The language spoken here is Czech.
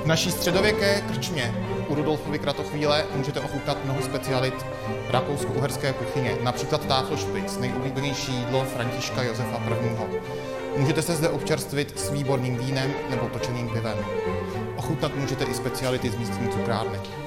V naší středověké krčmě u Rudolfovy Kratochvíle můžete ochutnat mnoho specialit rakousko-uherské kuchyně, například Tafelspitz, nejoblíbenější jídlo Františka Josefa I. Můžete se zde občerstvit s výborným vínem nebo točeným pivem. Ochutnat můžete i speciality z místní cukrárny.